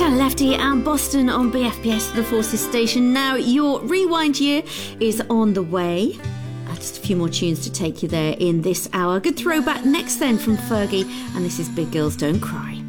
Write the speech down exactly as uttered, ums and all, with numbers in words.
Charlie Lefty and Boston on B F P S, the Forces station. Now, your rewind year is on the way. Uh, just a few more tunes to take you there in this hour. Good throwback next then from Fergie, and this is Big Girls Don't Cry.